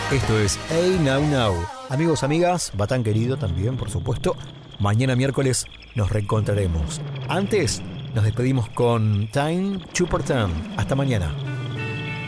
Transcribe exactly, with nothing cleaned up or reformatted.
Esto es Hey Now Now. Amigos, amigas, Batán querido también, por supuesto. Mañana miércoles nos reencontraremos. Antes, nos despedimos con Time to Pretend. Hasta mañana.